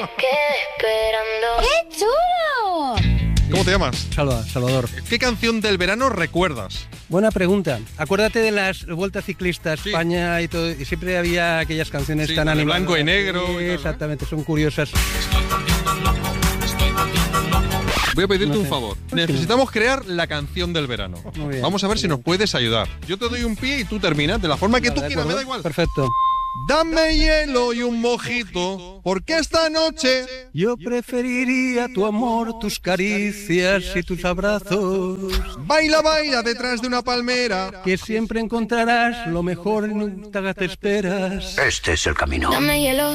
¡Qué chulo! ¿Cómo te llamas? Salvador. ¿Qué canción del verano recuerdas? Buena pregunta. Acuérdate de las vueltas ciclistas, Sí. España y todo, y siempre había aquellas canciones Sí, tan la de animadas. blanco y negro y tal, ¿no? Exactamente, son curiosas. Voy a pedirte No un sé. favor. Necesitamos crear la canción del verano. Muy bien. Vamos a ver si nos puedes ayudar. Yo te doy un pie y tú terminas de la forma que Vale, tú ¿de quieras, me acuerdo? da igual. Perfecto. Dame hielo y un mojito, porque esta noche... Yo preferiría tu amor, tus caricias y tus abrazos, Baila, baila detrás de una palmera. que siempre encontrarás lo mejor y nunca te esperas. Este es el camino. Dame hielo.